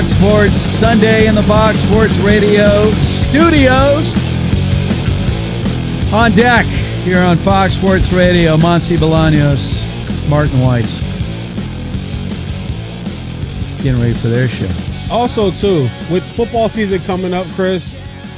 Fox Sports Sunday in the Fox Sports Radio studios. On deck here on Fox Sports Radio, Monty Bolaños, Martin Weiss. Getting ready for their show. Also, too, with football season coming up, Chris,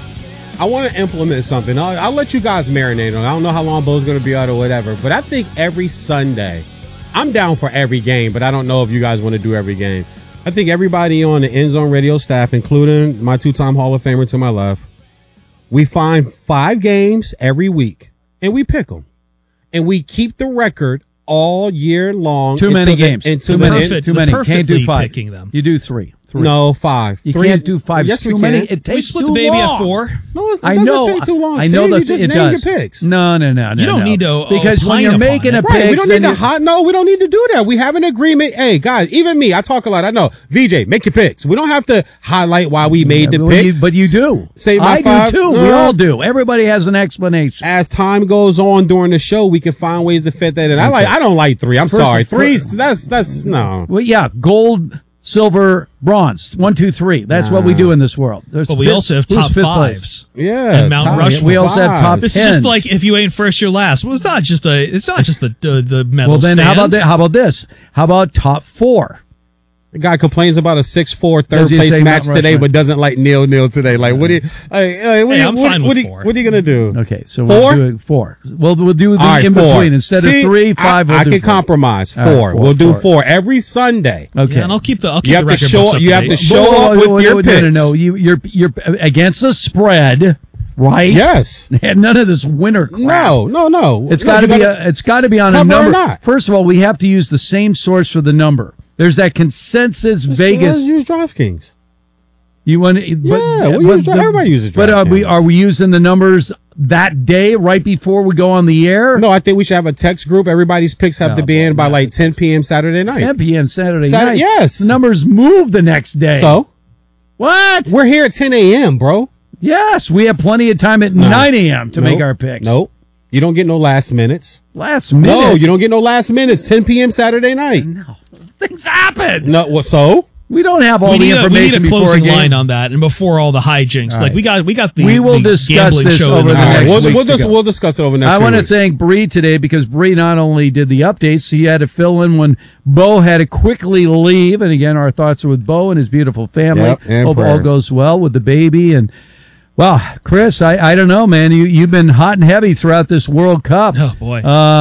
I want to implement something. I'll let you guys marinate on it. I don't know how long Bo's going to be out or whatever, but I think every Sunday, I'm down for every game, but I don't know if you guys want to do every game. I think everybody on the End Zone Radio staff, including my two-time Hall of Famer to my left, we find 5 games every week, and we pick them. And we keep the record all year long. Too many games. Too many. Can't do 5. Picking them. You do 3. No, 5. You 3 can't do 5. Yes, too we many. can. It takes we split too the baby long. at 4. No, it I doesn't know. take too long. I know Steve. that You just it name does. your picks. No. You don't need to because when opine you're upon making it. a pick, Right, we don't need to No, we don't need to do that. We have an agreement. Hey, guys, even me, I talk a lot. I know. VJ, make your picks. We don't have to highlight why we made the pick. But you do. Save my I 5. do too. We all do. Everybody has an explanation. As time goes on during the show, we can find ways to fit that in. I don't like 3. I'm sorry. 3's that's no. Well, yeah, gold, silver, bronze. 1, 2, 3. That's what we do in this world. But we also have top 5s. Yeah. And Mount Rushmore. We also have top 10s. This is just like if you ain't first, you're last. Well, it's not just the medal. Well, then stand. how about this? How about top 4? The guy complains about a 6-4 third Does he place say match Mount today, Rushmore? but doesn't like 0-0 today. Like, what do you? I'm fine with 4. What are you gonna do? Okay, so 4? we'll do 4. We'll do the All right, in 4. between instead See, of 3, 5. We'll I do can 4. compromise. 4. All right, 4. We'll do 4. 4 every Sunday. Okay, Yeah, and I'll keep the You have to record show. books up You to have to date. show up with your picks. No. You're against the spread, right? Yes. And none of this winter crap. No. It's got to be. It's got to be on a cover or number. not. First of all, we have to use the same source for the number. There's that consensus Vegas. Let's use DraftKings. You want? Everybody uses DraftKings. But are we using the numbers that day right before we go on the air? No, I think we should have a text group. Everybody's picks have to be in by like 10 p.m. Saturday night. 10 p.m. Saturday night. Yes. The numbers move the next day. So what? we're here at 10 a.m., bro. Yes, we have plenty of time at 9 a.m. to make our picks. Nope. You don't get no last minutes. Last minute. No, you don't get no last minutes. 10 p.m. Saturday night. No. Things happen. No, what? So we don't have all the information we need a before closing a game. line on that, and before all the hijinks. All Like right. we got the We will the discuss gambling this show over in the the next next week. we'll discuss it over the next I few want to weeks. thank Bree today because Bree not only did the updates, he had to fill in when Bo had to quickly leave. And again, our thoughts are with Bo and his beautiful family. Yep, and Hope all prayers. goes well with the baby. And well, Chris, I don't know, man. You've been hot and heavy throughout this World Cup. Oh boy.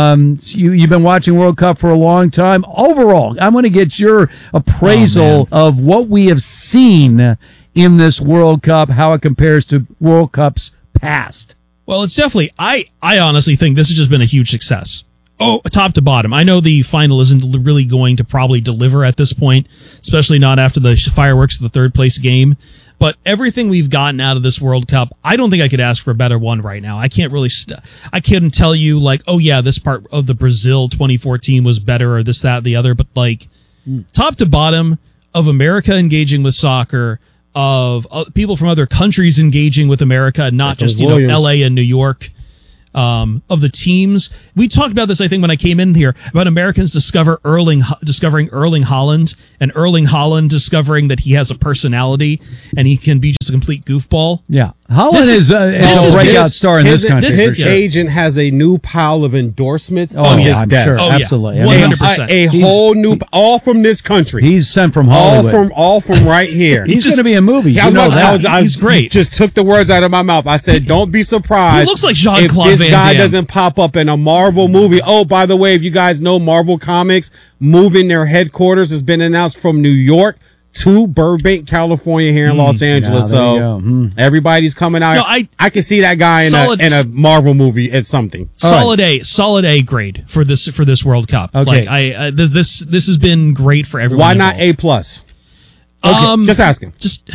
You've been watching World Cup for a long time. Overall, I'm going to get your appraisal of what we have seen in this World Cup, how it compares to World Cups past. Well, it's definitely. I honestly think this has just been a huge success. Oh, top to bottom. I know the final isn't really going to probably deliver at this point, especially not after the fireworks of the third place game. But everything we've gotten out of this World Cup, I don't think I could ask for a better one right now. I can't really, I couldn't tell you like, oh yeah, this part of the Brazil 2014 was better or this, that, the other. But like top to bottom of America engaging with soccer, of people from other countries engaging with America, and not just, LA and New York. Of the teams. We talked about this, I think, when I came in here, about Americans discovering Erling Haaland, and Erling Haaland discovering that he has a personality and he can be just a complete goofball. Yeah. Haaland is a breakout star in this country. His agent has a new pile of endorsements on his I'm desk. sure. Absolutely. 100%. A whole new, all from this country. He's sent from Hollywood. All from right here. He's going to be in movies. You know that. He's great. Just took the words out of my mouth. I said, don't be surprised. He looks like Jean-Claude if this Van guy Damme. doesn't pop up in a Marvel movie. Oh, by the way, if you guys know, Marvel Comics moving their headquarters has been announced from New York to Burbank, California, here in Los Angeles. Yeah, there you go. Everybody's coming out. No, I can see that guy in a Marvel movie as something. Solid A grade for this World Cup. Okay. Like this has been great for everyone. Why not involved. A+? Just asking. Just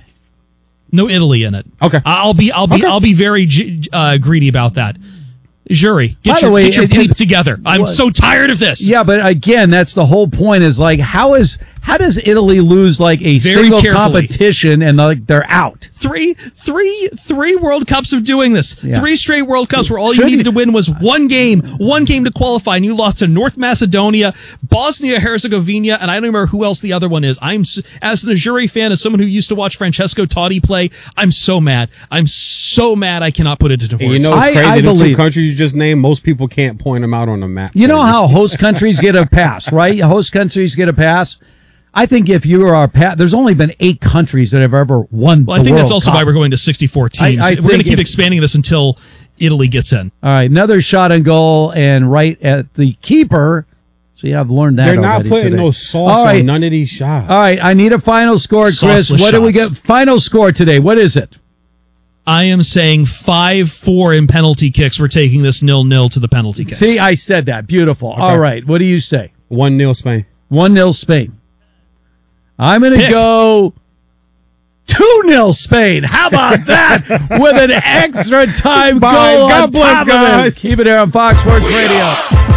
no Italy in it. Okay. I'll be very greedy about that. Jury, get your bleep together. I'm so tired of this. Yeah, but again, that's the whole point is like, how is How does Italy lose like a Very single carefully. competition and they're out? Three World Cups of doing this. Yeah. 3 straight World Cups where all you Should- needed to win was one game to qualify, and you lost to North Macedonia, Bosnia-Herzegovina, and I don't remember who else the other one is. As an Azzurri fan, as someone who used to watch Francesco Totti play, I'm so mad. I'm so mad I cannot put it into words. And you know what's I crazy? The two believe- countries you just named, most people can't point them out on the map. You know how host countries get a pass, right? Host countries get a pass. I think if you are our there's only been 8 countries that have ever won. Well, I think that's also why we're going to 64 teams. I We're going to think keep expanding this until Italy gets in. All right, another shot on goal and right at the keeper. See, I've learned that. They're not already putting today. no sauce All right. on none of these shots. All right, I need a final score, Chris. Sauceless What do we shots. get? Final score today. What is it? I am saying 5-4 in penalty kicks. We're taking this 0-0 to the penalty kicks. See, I said that. Beautiful. All right, what do you say? 1-0 Spain. 1-0 Spain. I'm going to Pick. go 2-0 Spain. How about that? With an extra time Bye. goal. God on bless, top of it. guys. Keep it here on Fox Sports Radio.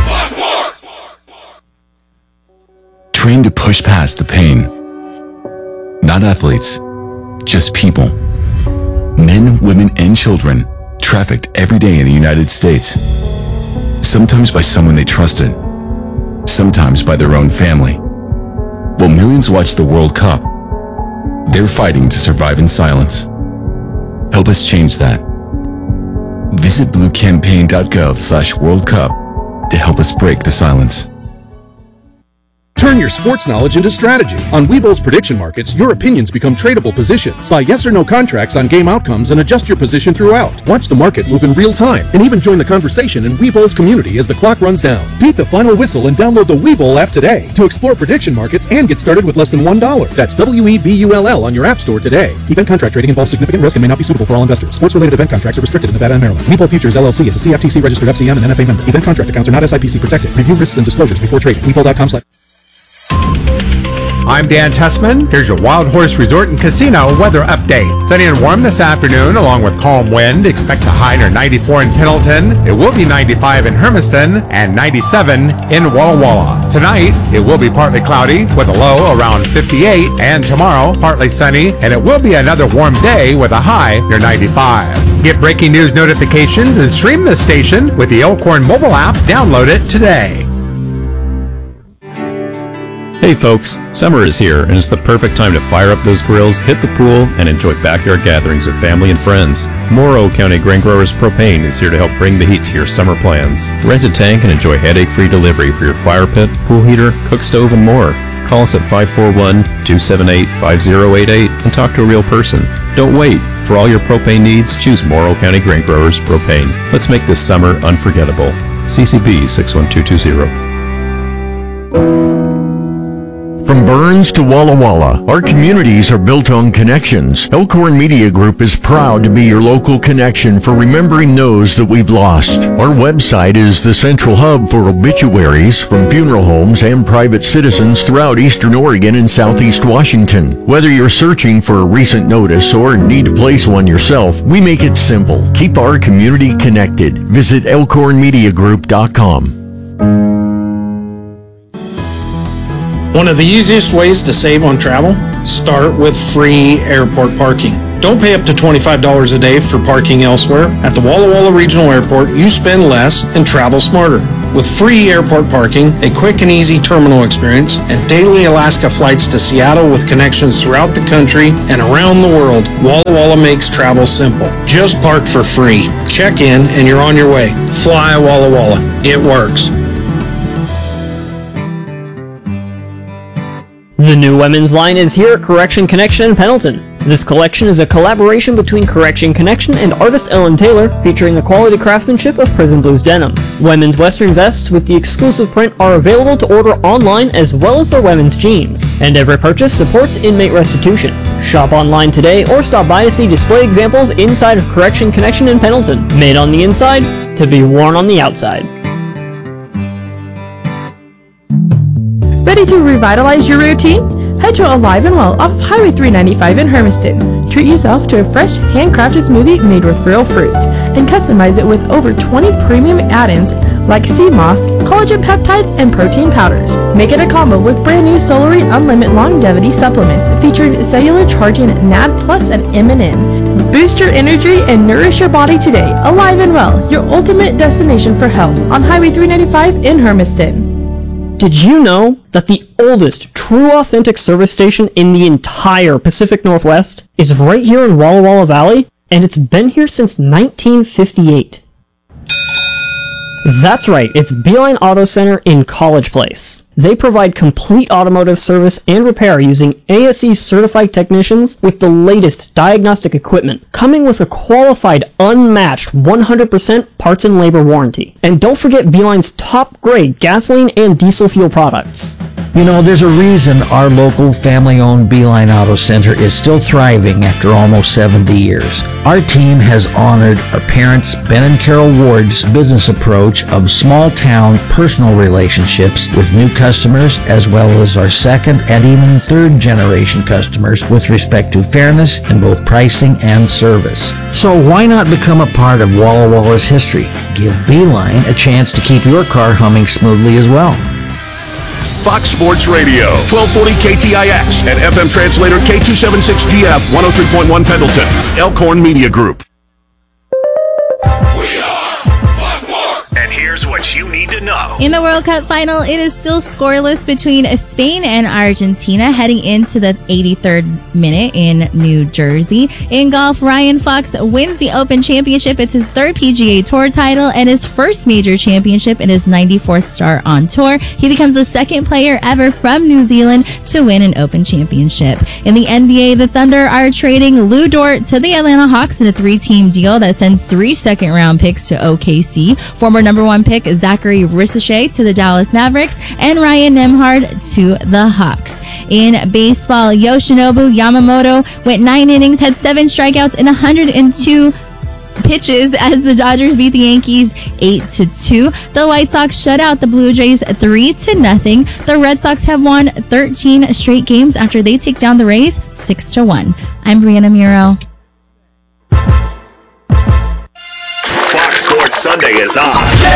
Trained to push past the pain. Not athletes, just people. Men, women, and children trafficked every day in the United States. Sometimes by someone they trusted, sometimes by their own family. While millions watch the World Cup, they're fighting to survive in silence. Help us change that. Visit bluecampaign.gov/World Cup to help us break the silence. Turn your sports knowledge into strategy. On Webull's prediction markets, your opinions become tradable positions. Buy yes or no contracts on game outcomes and adjust your position throughout. Watch the market move in real time and even join the conversation in Webull's community as the clock runs down. Beat the final whistle and download the Webull app today to explore prediction markets and get started with less than $1. That's WEBULL on your app store today. Event contract trading involves significant risk and may not be suitable for all investors. Sports-related event contracts are restricted in Nevada and Maryland. Webull Futures LLC is a CFTC registered FCM and NFA member. Event contract accounts are not SIPC protected. Review risks and disclosures before trading. Webull.com/. I'm Dan Tessman. Here's your Wild Horse Resort and Casino weather update. Sunny and warm this afternoon, along with calm wind. Expect a high near 94 in Pendleton. It will be 95 in Hermiston and 97 in Walla Walla. Tonight, it will be partly cloudy with a low around 58. And tomorrow, partly sunny, and it will be another warm day with a high near 95. Get breaking news notifications and stream the station with the Elkhorn mobile app. Download it today. Hey folks, summer is here and it's the perfect time to fire up those grills, hit the pool, and enjoy backyard gatherings with family and friends. Morrow County Grain Growers Propane is here to help bring the heat to your summer plans. Rent a tank and enjoy headache-free delivery for your fire pit, pool heater, cook stove, and more. Call us at 541-278-5088 and talk to a real person. Don't wait. For all your propane needs, choose Morrow County Grain Growers Propane. Let's make this summer unforgettable. CCB 61220. From Burns to Walla Walla, our communities are built on connections. Elkhorn Media Group is proud to be your local connection for remembering those that we've lost. Our website is the central hub for obituaries from funeral homes and private citizens throughout Eastern Oregon and Southeast Washington. Whether you're searching for a recent notice or need to place one yourself, we make it simple. Keep our community connected. Visit elkhornmediagroup.com. One of the easiest ways to save on travel? Start with free airport parking. Don't pay up to $25 a day for parking elsewhere. At the Walla Walla Regional Airport, you spend less and travel smarter. With free airport parking, a quick and easy terminal experience, and daily Alaska flights to Seattle with connections throughout the country and around the world, Walla Walla makes travel simple. Just park for free. Check in and you're on your way. Fly Walla Walla. It works. The new women's line is here at Correction Connection in Pendleton. This collection is a collaboration between Correction Connection and artist Ellen Taylor, featuring the quality craftsmanship of Prison Blues denim. Women's western vests with the exclusive print are available to order online, as well as their women's jeans. And every purchase supports inmate restitution. Shop online today or stop by to see display examples inside of Correction Connection in Pendleton. Made on the inside, to be worn on the outside. Ready to revitalize your routine? Head to Alive and Well off of Highway 395 in Hermiston. Treat yourself to a fresh, handcrafted smoothie made with real fruit and customize it with over 20 premium add-ins like sea moss, collagen peptides, and protein powders. Make it a combo with brand new Solary Unlimited Longevity supplements featuring cellular charging, NAD Plus, and MNN. Boost your energy and nourish your body today. Alive and Well, your ultimate destination for health on Highway 395 in Hermiston. Did you know that the oldest true authentic service station in the entire Pacific Northwest is right here in Walla Walla Valley? And it's been here since 1958. That's right, it's Beeline Auto Center in College Place. They provide complete automotive service and repair using ASE certified technicians with the latest diagnostic equipment, coming with a qualified, unmatched 100% parts and labor warranty. And don't forget Beeline's top grade gasoline and diesel fuel products. You know, there's a reason our local family-owned Beeline Auto Center is still thriving after almost 70 years. Our team has honored our parents, Ben and Carol Ward's business approach of small-town personal relationships with new customers, as well as our second and even third-generation customers with respect to fairness in both pricing and service. So why not become a part of Walla Walla's history? Give Beeline a chance to keep your car humming smoothly as well. Fox Sports Radio, 1240 KTIX, and FM translator K276GF, 103.1 Pendleton, Elkhorn Media Group. And here's what you need to know. In the World Cup final, it is still scoreless between Spain and Argentina heading into the 83rd minute in New Jersey. In golf, Ryan Fox wins the Open Championship. It's his third PGA Tour title and his first major championship in his 94th start on tour. He becomes the second player ever from New Zealand to win an Open Championship. In the NBA, the Thunder are trading Lou Dort to the Atlanta Hawks in a 3-team deal that sends 3 second-round picks to OKC. Former number 1 pick Zachary Ricochet to the Dallas Mavericks, and Ryan Nembhard to the Hawks. In baseball, Yoshinobu Yamamoto went 9 innings, had 7 strikeouts, and 102 pitches as the Dodgers beat the Yankees 8-2. The White Sox shut out the Blue Jays 3-0. The Red Sox have won 13 straight games after they take down the Rays 6-1. I'm Brianna Muro. Fox Sports Sunday is on.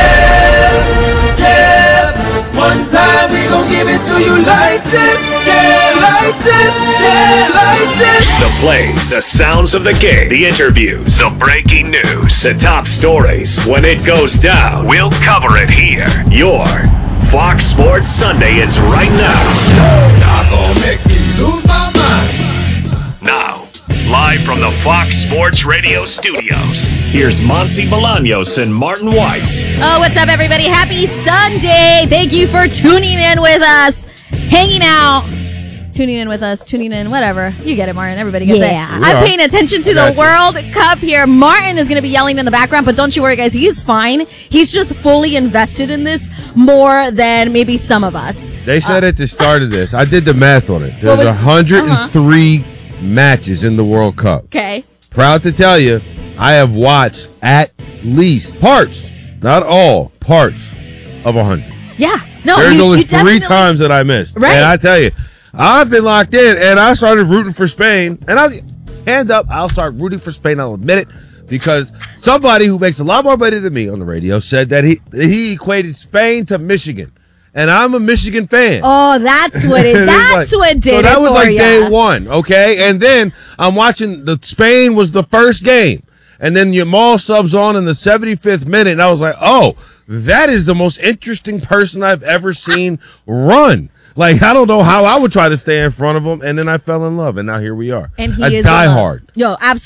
One time we gon' give it to you like this, like this, like this. The plays, the sounds of the game, the interviews, the breaking news, the top stories. When it goes down, we'll cover it here. Your Fox Sports Sunday is right now. Not gonna make me lose my mind. Now, live from the Fox Sports Radio studios, here's Monsi Bolaños and Martin Weiss. Oh, what's up, everybody? Happy Sunday. Thank you for tuning in with us, hanging out. Tuning in with us, tuning in, whatever. You get it, Martin. Everybody gets it. I'm paying attention to the World Cup here. Martin is going to be yelling in the background, but don't you worry, guys. He's fine. He's just fully invested in this more than maybe some of us. They said at the start of this, I did the math on it. There's 103 matches in the World Cup. Okay. Proud to tell you, I have watched at least parts, not all, parts of 100. Yeah. No, There's only you 3 times that I missed. Right. And I tell you, I've been locked in, and I started rooting for Spain. And I'll start rooting for Spain. I'll admit it, because somebody who makes a lot more money than me on the radio said that he equated Spain to Michigan, and I'm a Michigan fan. Oh, that's what it. That's what did it. So that was for like ya. day one, okay? And then I'm watching Spain was the first game, and then Yamal subs on in the 75th minute, and I was like, oh, that is the most interesting person I've ever seen run. Like, I don't know how I would try to stay in front of him, and then I fell in love, and now here we are. And he a is diehard. Yo, absolutely.